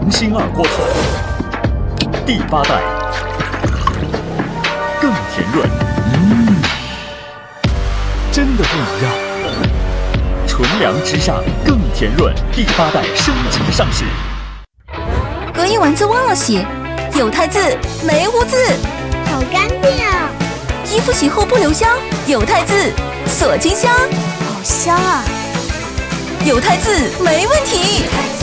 新二锅头，第8代更甜润，真的不一样。纯粮之上更甜润，第8代升级上市。 隔夜丸子忘了洗，有汰渍没污渍， 好干净啊！ 衣服洗后不留香，有汰渍锁金香， 好香啊！ 有汰渍没问题。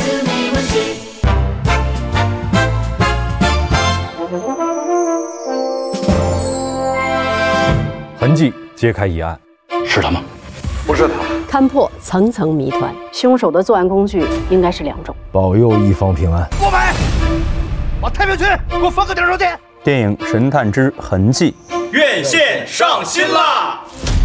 痕迹揭开疑案， 是他吗？ 不是他。 勘破层层谜团，凶手的作案工具应该是2种。 保佑一方平安。 我买，把太平区给我分个点手电。 电影《神探之痕迹》 院线上新啦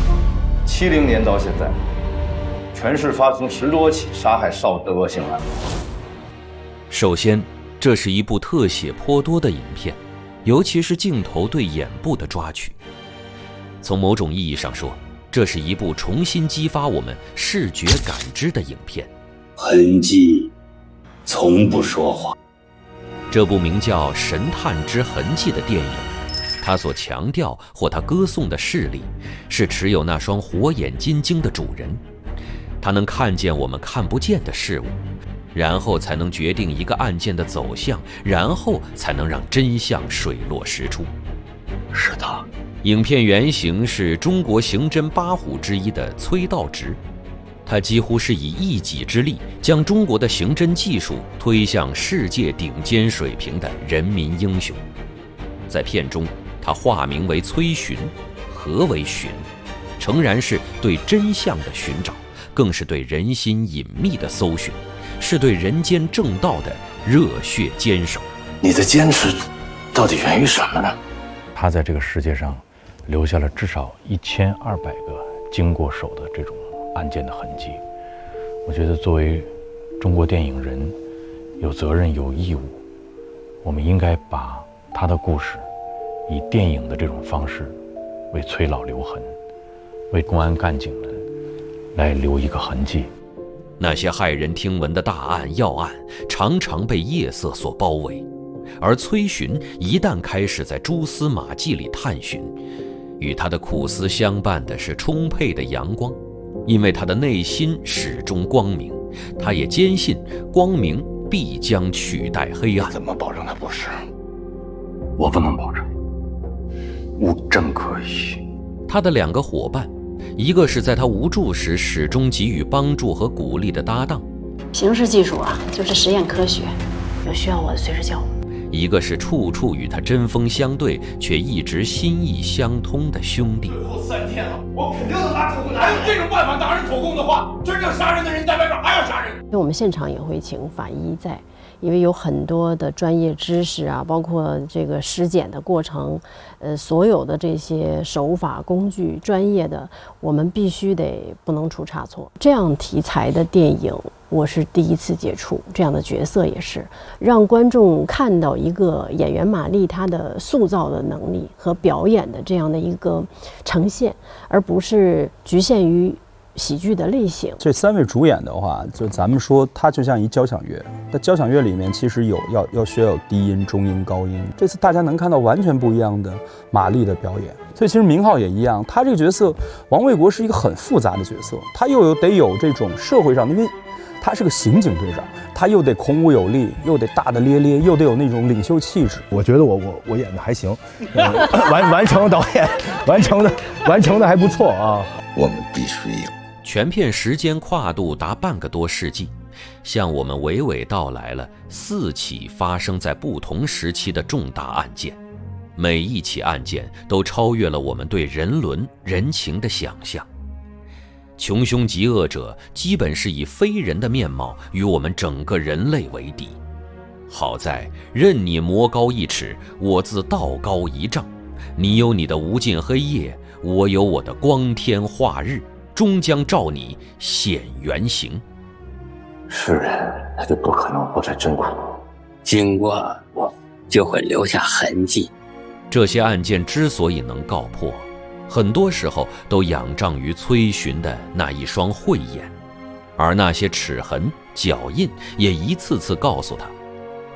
！70年到现在，全市发生10多起杀害少德恶性案。 首先，这是一部特写颇多的影片，尤其是镜头对眼部的抓取。从某种意义上说，这是一部重新激发我们视觉感知的影片。 痕迹从不说谎。 这部名叫《神探之痕迹》的电影，它所强调或它歌颂的势力，是持有那双火眼金睛的主人，他能看见我们看不见的事物，然后才能决定一个案件的走向，然后才能让真相水落石出。 是他。 影片原型是中国刑侦8虎之一的崔道直，他几乎是以一己之力将中国的刑侦技术推向世界顶尖水平的人民英雄。在片中，他化名为崔寻。何为寻？诚然是对真相的寻找，更是对人心隐秘的搜寻，是对人间正道的热血坚守。 你的坚持到底源于什么呢？ 他在这个世界上留下了至少1200个经过手的这种案件的痕迹。我觉得作为中国电影人，有责任有义务，我们应该把他的故事以电影的这种方式为崔老留痕，为公安干警们来留一个痕迹。 那些骇人听闻的大案要案常常被夜色所包围，而崔寻一旦开始在蛛丝马迹里探寻，与他的苦思相伴的是充沛的阳光，因为他的内心始终光明，他也坚信光明必将取代黑暗。 怎么保证他不是？我不能保证，无证可依。 他的2个伙伴，一个是在他无助时始终给予帮助和鼓励的搭档， 刑事技术啊，就是实验科学，有需要我随时叫我。 一个是处处与他针锋相对却一直心意相通的兄弟。 最后3天了，我肯定能拿口供。哪有这种办法拿人口供的话，真正杀人的人在外边还要杀人。 因为我们现场也会请法医在，因为有很多的专业知识啊，包括这个尸检的过程，所有的这些手法工具专业的，我们必须不能出差错。这样题材的电影我是第一次接触，这样的角色也是让观众看到一个演员马丽她的塑造的能力和表演的这样的一个呈现，而不是局限于喜剧的类型。 这3位主演的话，就咱们说它就像一交响乐，在交响乐里面其实要需要有低音、中音、高音。这次大家能看到完全不一样的马丽的表演。所以其实明浩也一样，他这个角色王卫国是一个很复杂的角色，他又得有这种社会上的，因为他是个刑警队长，他又得孔武有力，又得大大咧咧，又得有那种领袖气质。 我觉得我演的还行，完成导演完成的还不错啊。 我们必须赢。 全片时间跨度达半个多世纪，向我们娓娓道来了4起发生在不同时期的重大案件，每一起案件都超越了我们对人伦人情的想象。穷凶极恶者基本是以非人的面貌与我们整个人类为敌，好在任你魔高1尺，我自道高1丈，你有你的无尽黑夜，我有我的光天化日，终将照你显原形。 是人，他就不可能活在真苦。 经过我，就会留下痕迹。 这些案件之所以能告破，很多时候都仰仗于崔寻的那一双慧眼，而那些齿痕、脚印也一次次告诉他，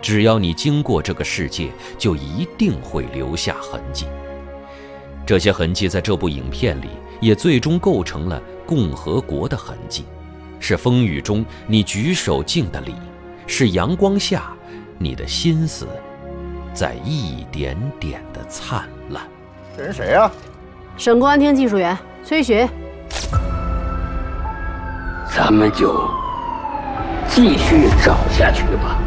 只要你经过这个世界，就一定会留下痕迹。这些痕迹在这部影片里也最终构成了共和国的痕迹，是风雨中你举手敬的礼，是阳光下你的心思在一点点的灿烂。 这人谁呀？ 省公安厅技术员崔寻。 咱们就继续找下去吧。